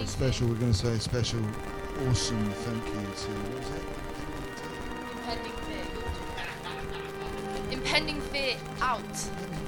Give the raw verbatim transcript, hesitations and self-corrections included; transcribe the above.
special, we're going to say a special, awesome thank you to, what was it? Impending fear. Impending fear out.